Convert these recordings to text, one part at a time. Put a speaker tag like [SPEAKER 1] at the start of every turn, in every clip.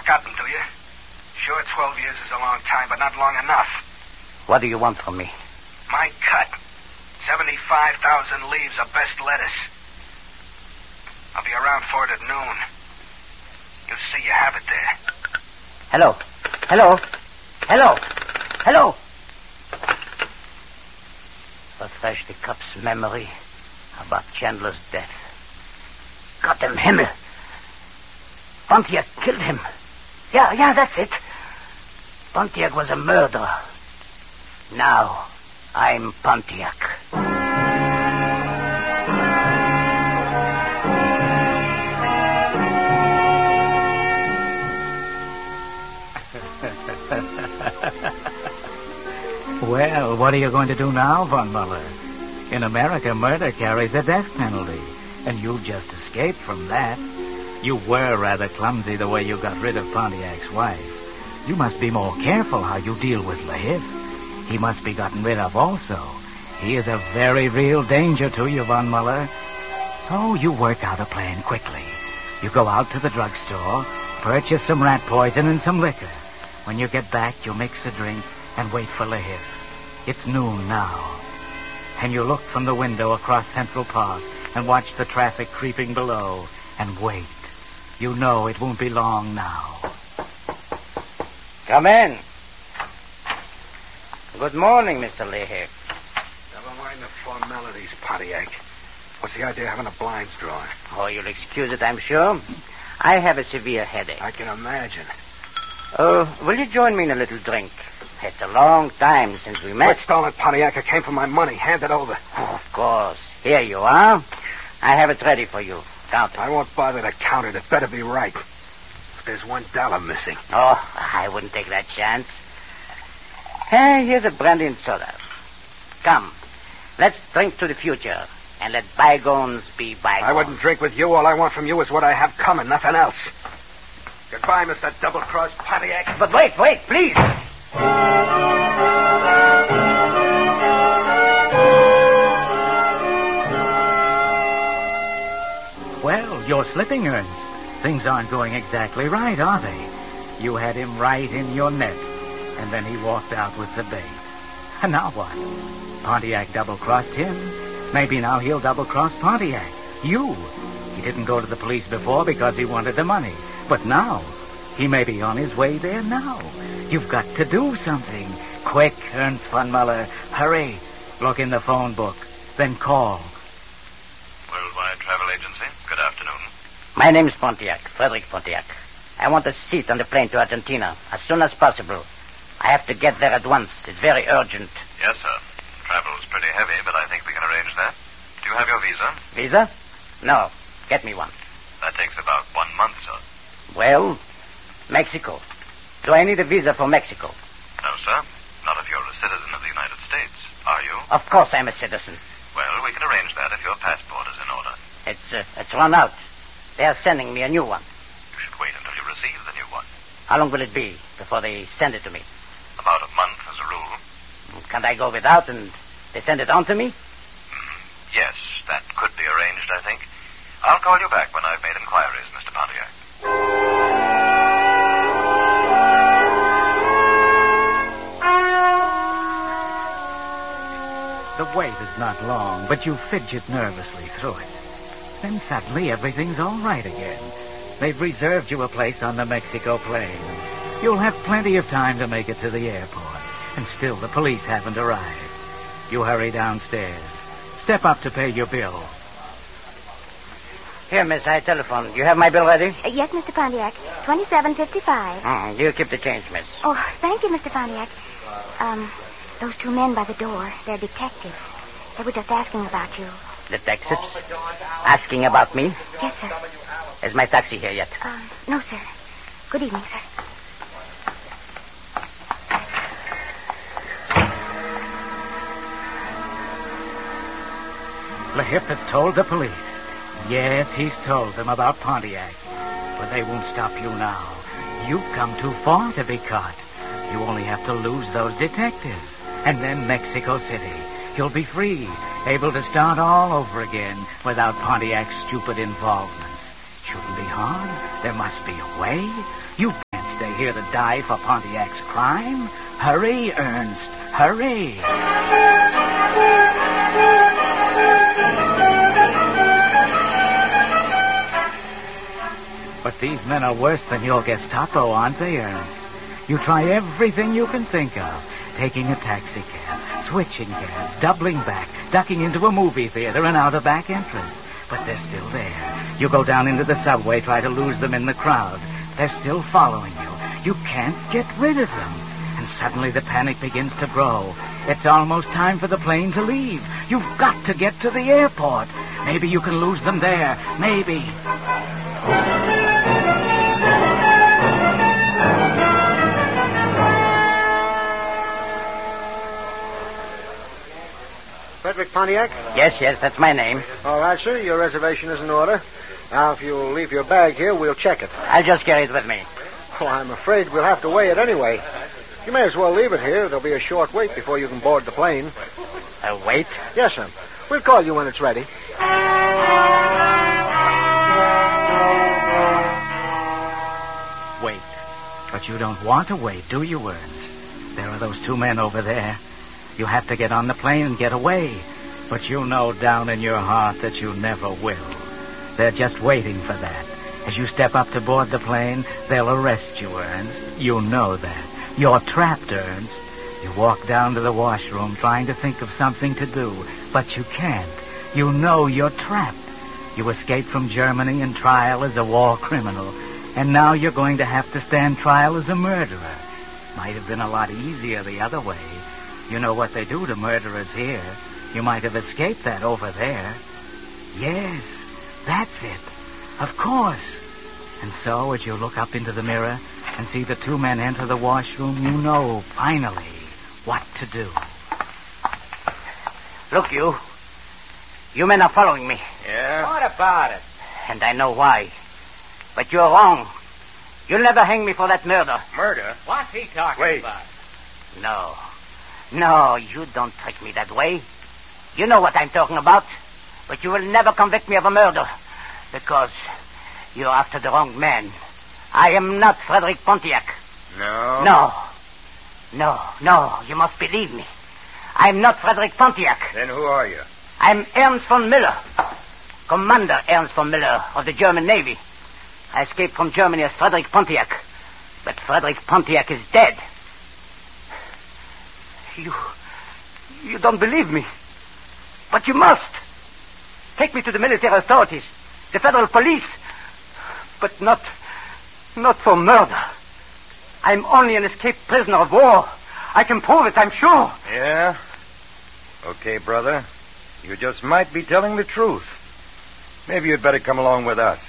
[SPEAKER 1] forgotten, do you? Sure, 12 years is a long time, but not long enough.
[SPEAKER 2] What do you want from me?
[SPEAKER 1] My cut. 75,000 leaves of best lettuce. I'll be around for it at noon. You'll see you have it there.
[SPEAKER 2] Hello. Hello. Hello. Hello. Refresh the cop's memory about Chandler's death. Gott im Himmel. Pontiac killed him. Yeah, that's it. Pontiac was a murderer. Now, I'm Pontiac.
[SPEAKER 3] Well, what are you going to do now, Von Muller? In America, murder carries the death penalty, and you just escaped from that. You were rather clumsy the way you got rid of Pontiac's wife. You must be more careful how you deal with LaHiff. He must be gotten rid of also. He is a very real danger to you, Von Muller. So you work out a plan quickly. You go out to the drugstore, purchase some rat poison and some liquor. When you get back, you mix a drink and wait for LaHiff. It's noon now. And you look from the window across Central Park and watch the traffic creeping below and wait. You know it won't be long now.
[SPEAKER 2] Come in. Good morning, Mr. LaHiff.
[SPEAKER 1] Never mind the formalities, Pontiac. What's the idea of having the blinds drawn?
[SPEAKER 2] Oh, you'll excuse it, I'm sure. I have a severe headache.
[SPEAKER 1] I can imagine.
[SPEAKER 2] Will you join me in a little drink? It's a long time since we met.
[SPEAKER 1] Quit stalling, Pontiac. It came for my money. Hand it over.
[SPEAKER 2] Oh, of course. Here you are. I have it ready for you. Count it.
[SPEAKER 1] I won't bother to count it. It better be right. If there's $1 missing.
[SPEAKER 2] Oh, I wouldn't take that chance. Hey, here's a brandy and soda. Come, let's drink to the future and let bygones be bygones.
[SPEAKER 1] I wouldn't drink with you. All I want from you is what I have coming, nothing else. Goodbye, Mr. Double-Cross Pontiac.
[SPEAKER 2] But wait, please.
[SPEAKER 3] Well, you're slipping, Ernst. Things aren't going exactly right, are they? You had him right in your net, and then he walked out with the bait. And now what? Pontiac double-crossed him. Maybe now he'll double-cross Pontiac. You. He didn't go to the police before because he wanted the money. But now, he may be on his way there now. You've got to do something. Quick, Ernst von Muller. Hurry. Look in the phone book. Then call.
[SPEAKER 4] Worldwide Travel Agency. Good afternoon.
[SPEAKER 2] My name's Pontiac, Frederick Pontiac. I want a seat on the plane to Argentina as soon as possible. I have to get there at once. It's very urgent.
[SPEAKER 4] Yes, sir. Travel's pretty heavy, but I think we can arrange that. Do you have your visa?
[SPEAKER 2] Visa? No. Get me one.
[SPEAKER 4] That takes about 1 month, sir.
[SPEAKER 2] Well, Mexico. Do I need a visa for Mexico?
[SPEAKER 4] No, sir. Not if you're a citizen of the United States. Are you?
[SPEAKER 2] Of course I'm a citizen.
[SPEAKER 4] Well, we can arrange that if your passport is in order.
[SPEAKER 2] It's run out. They're sending me a new one.
[SPEAKER 4] You should wait until you receive the new one.
[SPEAKER 2] How long will it be before they send it to me?
[SPEAKER 4] About a month as a rule.
[SPEAKER 2] Can't I go without and they send it on to me?
[SPEAKER 4] Yes, that could be arranged, I think. I'll call you back when I've made inquiries, Mr. Pontiac.
[SPEAKER 3] The wait is not long, but you fidget nervously through it. Then suddenly everything's all right again. They've reserved you a place on the Mexico plane. You'll have plenty of time to make it to the airport. And still the police haven't arrived. You hurry downstairs. Step up to pay your bill.
[SPEAKER 2] Here, miss, I telephone. You have my bill ready?
[SPEAKER 5] Yes, Mr. Pontiac. $27.55.
[SPEAKER 2] You keep the change, miss.
[SPEAKER 5] Oh, thank you, Mr. Pontiac. Those two men by the door, they're detectives. They were just asking about you.
[SPEAKER 2] Detectives? Asking about me?
[SPEAKER 5] Yes, sir.
[SPEAKER 2] Is my taxi here yet?
[SPEAKER 5] No, sir. Good evening, sir.
[SPEAKER 3] LaHiff has told the police. Yes, he's told them about Pontiac. But they won't stop you now. You've come too far to be caught. You only have to lose those detectives. And then Mexico City. You'll be free, able to start all over again without Pontiac's stupid involvement. Shouldn't be hard. There must be a way. You've been stay here to die for Pontiac's crime? Hurry, Ernst, hurry. But these men are worse than your Gestapo, aren't they, Ernst? You try everything you can think of. Taking a taxi cab, switching cabs, doubling back, ducking into a movie theater and out a back entrance. But they're still there. You go down into the subway, try to lose them in the crowd. They're still following you. You can't get rid of them. And suddenly the panic begins to grow. It's almost time for the plane to leave. You've got to get to the airport. Maybe you can lose them there. Maybe.
[SPEAKER 6] Frederick Pontiac?
[SPEAKER 2] Yes, that's my name.
[SPEAKER 6] All right, sir. Your reservation is in order. Now, if you'll leave your bag here, we'll check it.
[SPEAKER 2] I'll just carry it with me.
[SPEAKER 6] Oh, I'm afraid we'll have to weigh it anyway. You may as well leave it here. There'll be a short wait before you can board the plane.
[SPEAKER 2] A wait?
[SPEAKER 6] Yes, sir. We'll call you when it's ready.
[SPEAKER 3] Wait. But you don't want to wait, do you, Ernst? There are those two men over there. You have to get on the plane and get away. But you know down in your heart that you never will. They're just waiting for that. As you step up to board the plane, they'll arrest you, Ernst. You know that. You're trapped, Ernst. You walk down to the washroom trying to think of something to do, but you can't. You know you're trapped. You escaped from Germany in trial as a war criminal, and now you're going to have to stand trial as a murderer. Might have been a lot easier the other way. You know what they do to murderers here. You might have escaped that over there. Yes, that's it. Of course. And so, as you look up into the mirror and see the two men enter the washroom, you know, finally, what to do.
[SPEAKER 2] Look, you. You men are following me.
[SPEAKER 6] Yeah?
[SPEAKER 3] What about it?
[SPEAKER 2] And I know why. But you're wrong. You'll never hang me for that murder.
[SPEAKER 6] Murder?
[SPEAKER 3] What's he talking about?
[SPEAKER 2] No, you don't trick me that way. You know what I'm talking about. But you will never convict me of a murder. Because you're after the wrong man. I am not Frederick Pontiac.
[SPEAKER 6] No?
[SPEAKER 2] No, you must believe me. I'm not Frederick Pontiac.
[SPEAKER 6] Then who are you?
[SPEAKER 2] I'm Ernst von Müller. Commander Ernst von Müller of the German Navy. I escaped from Germany as Frederick Pontiac. But Frederick Pontiac is dead. You don't believe me. But you must. Take me to the military authorities, the federal police. But not for murder. I'm only an escaped prisoner of war. I can prove it, I'm sure.
[SPEAKER 6] Yeah? Okay, brother. You just might be telling the truth. Maybe you'd better come along with us.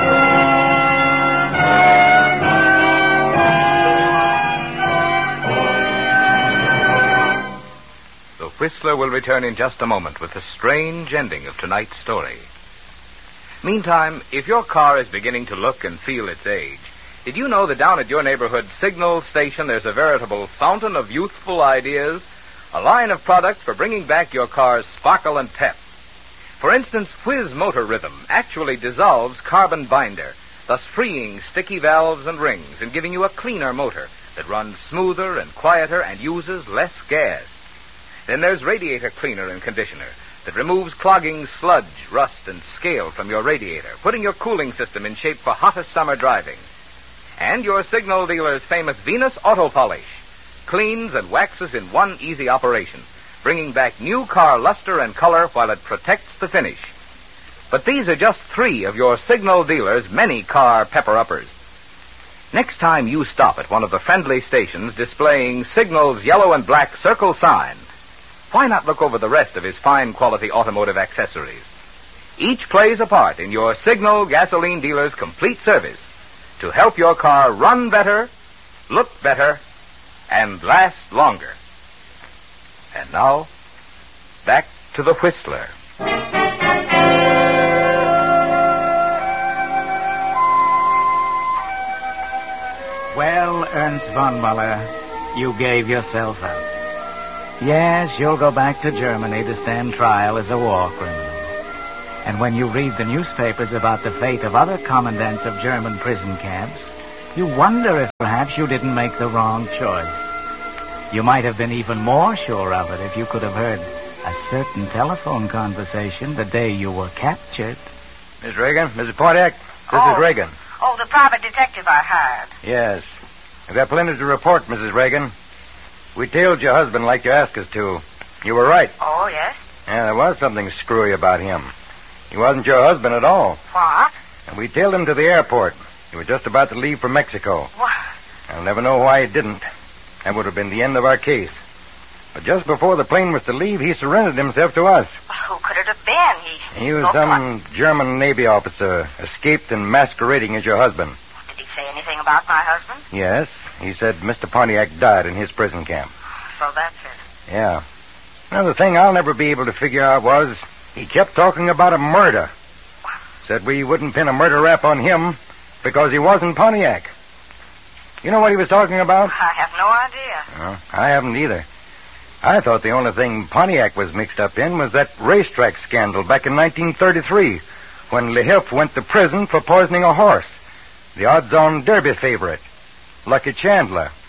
[SPEAKER 7] The Whistler will return in just a moment with the strange ending of tonight's story. Meantime, if your car is beginning to look and feel its age, did you know that down at your neighborhood signal station there's a veritable fountain of youthful ideas? A line of products for bringing back your car's sparkle and pep. For instance, Whiz Motor Rhythm actually dissolves carbon binder, thus freeing sticky valves and rings and giving you a cleaner motor that runs smoother and quieter and uses less gas. Then there's Radiator Cleaner and Conditioner that removes clogging sludge, rust, and scale from your radiator, putting your cooling system in shape for hottest summer driving. And your signal dealer's famous Venus Auto Polish cleans and waxes in one easy operation, bringing back new car luster and color while it protects the finish. But these are just 3 of your signal dealer's many car pepper-uppers. Next time you stop at one of the friendly stations displaying Signal's yellow and black circle sign, why not look over the rest of his fine quality automotive accessories? Each plays a part in your Signal gasoline dealer's complete service to help your car run better, look better, and last longer. And now, back to the Whistler.
[SPEAKER 3] Well, Ernst von Muller, you gave yourself up. Yes, you'll go back to Germany to stand trial as a war criminal. And when you read the newspapers about the fate of other commandants of German prison camps, You wonder if perhaps you didn't make the wrong choice. You might have been even more sure of it if you could have heard a certain telephone conversation the day you were captured.
[SPEAKER 6] Miss Reagan, Mrs. Pontiac, this is Reagan.
[SPEAKER 8] Oh, the private detective I hired.
[SPEAKER 6] Yes. I've got plenty to report, Mrs. Reagan. We tailed your husband like you asked us to. You were right.
[SPEAKER 8] Oh, yes?
[SPEAKER 6] Yeah, there was something screwy about him. He wasn't your husband at all.
[SPEAKER 8] What?
[SPEAKER 6] And we tailed him to the airport. He was just about to leave for Mexico.
[SPEAKER 8] What?
[SPEAKER 6] I'll never know why he didn't. That would have been the end of our case. But just before the plane was to leave, he surrendered himself to us.
[SPEAKER 8] Who could it have been?
[SPEAKER 6] He was some German Navy officer, escaped and masquerading as your husband.
[SPEAKER 8] Did he say anything about my husband?
[SPEAKER 6] Yes. He said Mr. Pontiac died in his prison camp.
[SPEAKER 8] So that's it.
[SPEAKER 6] Yeah. Another thing I'll never be able to figure out was he kept talking about a murder. Said we wouldn't pin a murder rap on him because he wasn't Pontiac. You know what he was talking about?
[SPEAKER 8] I have no idea.
[SPEAKER 6] Well, I haven't either. I thought the only thing Pontiac was mixed up in was that racetrack scandal back in 1933 when Lehef went to prison for poisoning a horse. The odds-on Derby favorite, Lucky Chandler.